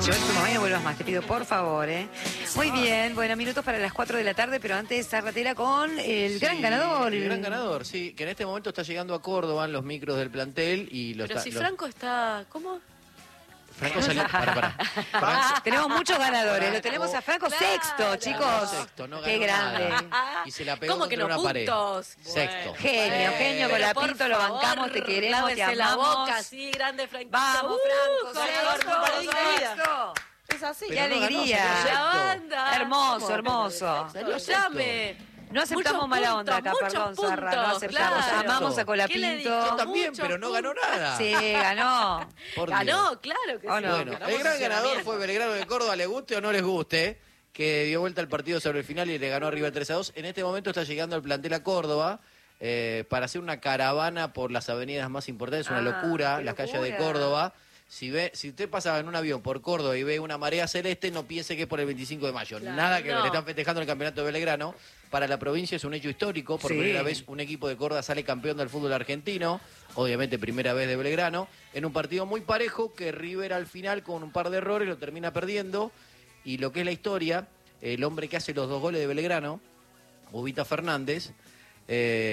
18, mamá, no vuelvas más, te pido por favor, Muy bien, bueno, minutos para las 4 de la tarde, pero antes Zarratela con el gran ganador. El gran ganador, sí, que en este momento está llegando a Córdoba en los micros del plantel y Pero si Franco está... ¿Cómo? Franco salió... Para. Tenemos muchos ganadores, lo tenemos a Franco sexto, chicos. Sexto, no ganó qué grande. nada. Y se la pegó ¿Cómo que contra no una pared. puntos? Sexto. Genio con la Pinto, lo bancamos, te queremos, te amamos. La boca, sí, grande Franco. Vamos, Franco, Es así. Qué alegría. La banda. Hermoso. Escuchame. No aceptamos mala onda acá, perdón, Zarra, no aceptamos. Claro. Amamos a ¿Qué le dijo? Colapinto. Yo también, Muchos pero no ganó nada. Sí, ganó. Por Dios. Ganó, claro que sí. no? Bueno, el gran ganador fue Belgrano de Córdoba, le guste o no les guste, que dio vuelta al partido sobre el final y le ganó arriba 3-2. En este momento está llegando el plantel a Córdoba para hacer una caravana por las avenidas más importantes, una locura, las calles de Córdoba. Si usted pasa en un avión por Córdoba y ve una marea celeste, no piense que es por el 25 de mayo. Claro, Nada que ver, no. están festejando el campeonato de Belgrano. Para la provincia es un hecho histórico. Por primera vez un equipo de Córdoba sale campeón del fútbol argentino. Obviamente primera vez de Belgrano. En un partido muy parejo que River al final con un par de errores lo termina perdiendo. Y lo que es la historia, el hombre que hace los 2 goles de Belgrano, Bobita Fernández,